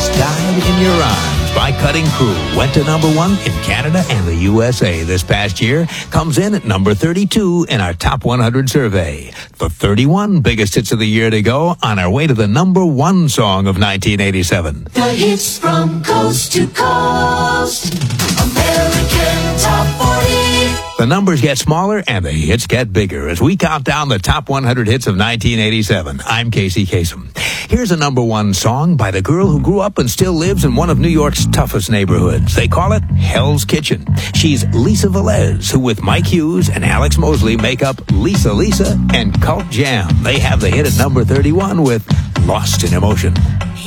Died in Your Arms by Cutting Crew went to number 1 in Canada and the USA this past year. Comes in at number 32 in our Top 100 survey. The 31 biggest hits of the year to go on our way to the number 1 song of 1987. The hits from coast to coast. American Top 40. The numbers get smaller and the hits get bigger as we count down the top 100 hits of 1987. I'm Casey Kasem. Here's a number 1 song by the girl who grew up and still lives in one of New York's toughest neighborhoods. They call it Hell's Kitchen. She's Lisa Velez, who with Mike Hughes and Alex Mosley make up Lisa Lisa and Cult Jam. They have the hit at number 31 with Lost in Emotion.